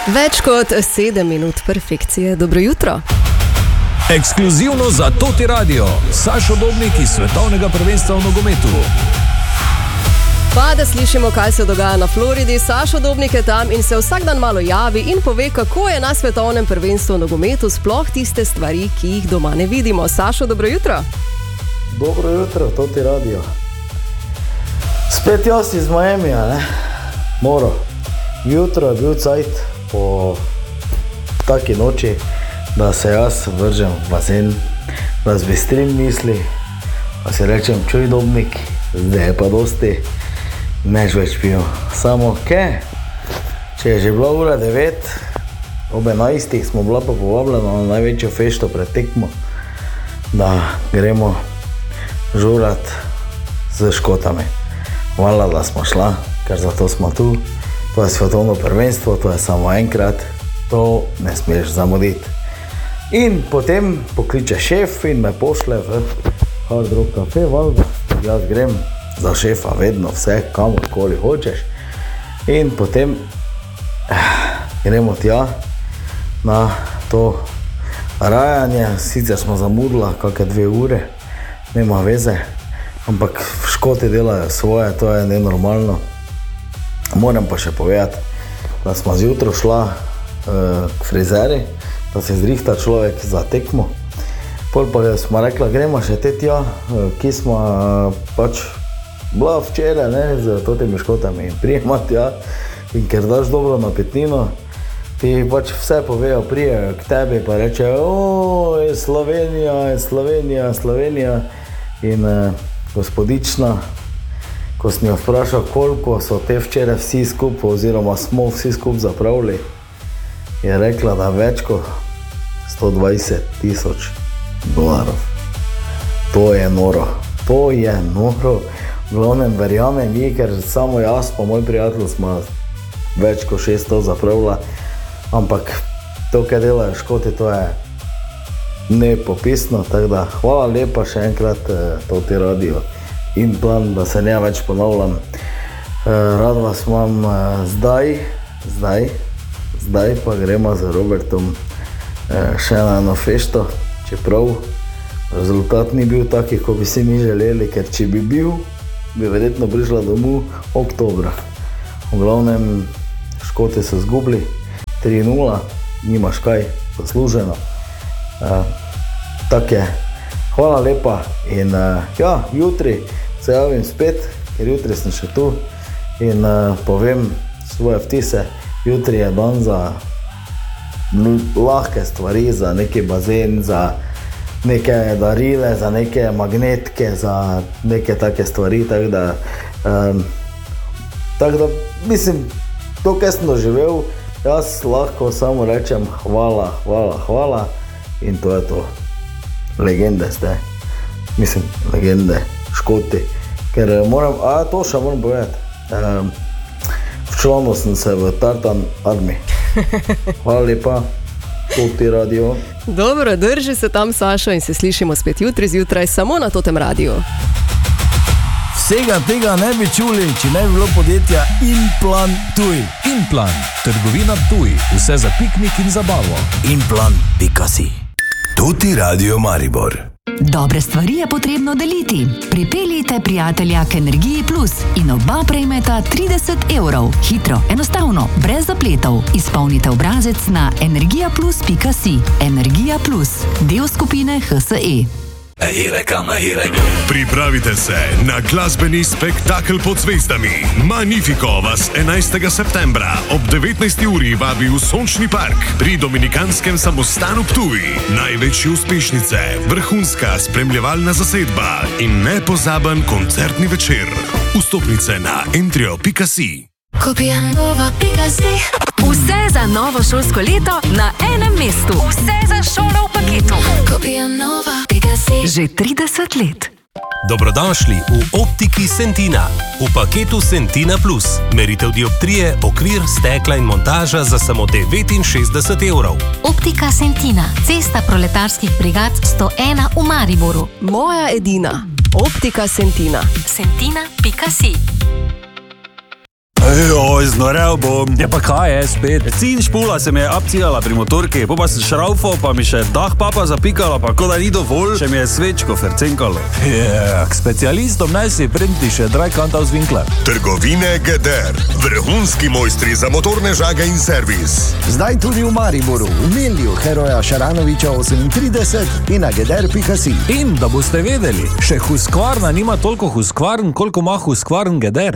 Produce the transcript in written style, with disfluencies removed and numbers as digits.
Več kot 7 minut perfekcije. Dobro jutro. Ekskluzivno za Toti Radio, Sašo Dobnik iz svetovnega prvenstva v nogometu. Pa da slišimo, kaj se dogaja na Floridi. Sašo Dobnik je tam in se vsak dan malo javi in pove, kako je na svetovnem prvenstvu v nogometu, sploh tiste stvari, ki jih doma ne vidimo. Sašo, dobro jutro. Dobro jutro, Toti Radio. Spet jaz iz Miamija, ne? Moro. Jutro je bil cajt po taki noči, da se jaz vržem v bazen, da zbistrim misli, pa si rečem, čuj Dobnik, zdaj je pa dosti, neš več pil. Samo kaj? Če je že bila ura 9, ob 11 smo bila pa povabljena na največjo fešto pred tekmo, da gremo žurat z Škotami. Hvala, da smo šla, ker zato smo tu. To je svetovno prvenstvo, to je samo enkrat, to ne smeš zamuditi. In potem pokliče šef in me pošle v Hard Rock Cafe, valjda. Jaz grem za šefa vedno vse, kamorkoli hočeš. In potem gremo tja na to rajanje. Sicer smo zamudila kakšne 2 ure, nema veze, ampak Škoti delajo svoje, to je nenormalno. Moram pa še povedati, da smo zjutro šla k frizeri, da se zrihta človek za tekmo. Pol pa smo rekla, gremo še te tja, ki smo pač bila včeraj, ne, z totimi Škotami. In prijema tja, in ker daš dobro napitnino, ti pač vse povejo, prijejo k tebi, pa rečejo, je Slovenija, je Slovenija, Slovenija. In gospodična, ko sem jo vprašal, koliko so te včeraj vsi skupaj, oziroma smo vsi skupaj zapravili, je rekla, da več kot 120,000 dolarjev. To je noro. To je noro. V glavnem verjamem mi, ker samo jaz pa moj prijatelj smo več kot 600 zapravila, ampak to, kaj delajo Škoti, to je nepopisno, tako da hvala lepa še enkrat Toti Radio. In plan, da se ne več ponavljam. Rad vas imam zdaj pa gremo z Robertom še na eno fešto, čeprav rezultat ni bil taki, ko bi si mi želeli, ker če bi bil, bi verjetno prišla domov oktobra. V glavnem Škoti so zgubili 3-0, nimaš kaj, zasluženo. Tak je. Hvala lepa in ja, jutri se javim spet, ker jutri sem še tu in povem svoje vtise. Jutri je dan za lahke stvari, za neki bazen, za neke darile, za neke magnetke, za neke take stvari, tako da mislim, to, kaj sem doživel, jaz lahko samo rečem hvala, hvala, hvala in to je to. Legende ste, mislim, legende, Škoti, ker moram povedati, včlanil sem se v Tartan Army. Hvala lepa, Toti Radio. Dobro, drži se tam, Sašo, in se slišimo spet jutri zjutraj samo na Totem radiju. Vsega tega ne bi čuli, če ne bi bilo podjetja Implan Tuj. Implan, trgovina Tuj, vse za piknik in zabavo. Implan.si. Toti Radio Maribor. Dobre stvari je potrebno deliti. Pripeljite prijatelja k Energiji Plus in oba prejmeta 30 evrov. Hitro, enostavno, brez zapletov. Izpolnite obrazec na energijaplus.si. Energija Plus, del skupine HSE. Pripravite se na glasbeni spektakel pod zvezdami. Magnifico vas 11. septembra ob 19. uri vabi v Sončni park pri Dominikanskem samostanu Ptuj. Največje uspešnice, vrhunska spremljevalna zasedba in nepozaben koncertni večer. Vstopnice na entrio.si. Vse za novo šolsko leto na enem mestu. Vse za šolo v paketu. Že 30 let. Dobrodošli v Optiki Sentina. V paketu Sentina Plus. Meritev dioptrije, okvir, stekla in montaža za samo 69 evrov. Optika Sentina. Cesta Proletarskih brigad 101 v Mariboru. Moja edina. Optika Sentina. Sentina.si. Joj, znorel bom. Ja pa kaj je spet? Cin špula se mi je abcijala pri motorki, pa sem šraufal, pa mi še dah papa zapikala, pa ko da ni dovolj, še mi je svečko fercenkalo. K specialistom naj si printi še Dreikantaus Winkler. Trgovine GDR. Vrhunski mojstri za motorne žage in servis. Zdaj tudi v Mariboru, v Milju, heroja Šaranoviča 38 in na geder.si. In da boste vedeli, še Husqvarna nima toliko Husqvarn, koliko ima Husqvarn GDR.